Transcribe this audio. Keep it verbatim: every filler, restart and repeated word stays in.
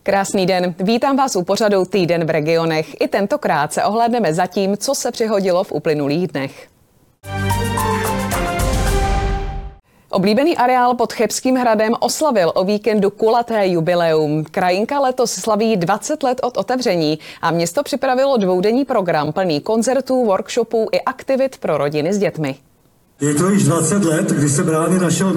Krásný den, vítám vás u pořadu Týden v regionech. I tentokrát se ohlédneme za tím, co se přihodilo v uplynulých dnech. Oblíbený areál pod Chebským hradem oslavil o víkendu kulaté jubileum. Krajinka letos slaví dvacet let od otevření a město připravilo dvoudenní program plný koncertů, workshopů i aktivit pro rodiny s dětmi. Je to již dvacet let, kdy se brány našeho